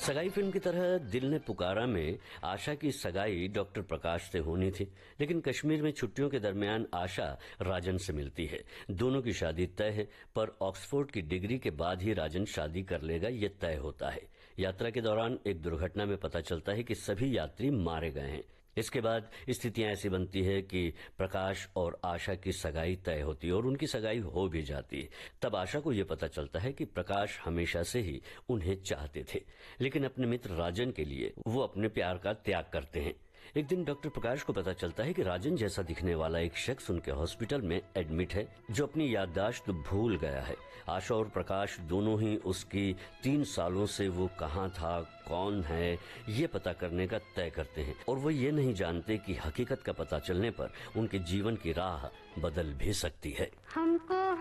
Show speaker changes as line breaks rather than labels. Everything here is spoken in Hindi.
सगाई फिल्म की तरह दिल ने पुकारा में आशा की सगाई डॉक्टर प्रकाश से होनी थी, लेकिन कश्मीर में छुट्टियों के दरमियान आशा राजन से मिलती है। दोनों की शादी तय है, पर ऑक्सफोर्ड की डिग्री के बाद ही राजन शादी कर लेगा ये तय होता है। यात्रा के दौरान एक दुर्घटना में पता चलता है कि सभी यात्री मारे गए हैं। इसके बाद स्थितियां ऐसी बनती है कि प्रकाश और आशा की सगाई तय होती है और उनकी सगाई हो भी जाती है। तब आशा को यह पता चलता है कि प्रकाश हमेशा से ही उन्हें चाहते थे, लेकिन अपने मित्र राजन के लिए वो अपने प्यार का त्याग करते हैं। एक दिन डॉक्टर प्रकाश को पता चलता है कि राजन जैसा दिखने वाला एक शख्स उनके हॉस्पिटल में एडमिट है, जो अपनी याददाश्त भूल गया है। आशा और प्रकाश दोनों ही उसकी 3 सालों से वो कहाँ था, कौन है, ये पता करने का तय करते हैं, और वो ये नहीं जानते कि हकीकत का पता चलने पर उनके जीवन की राह बदल भी सकती है।
हमको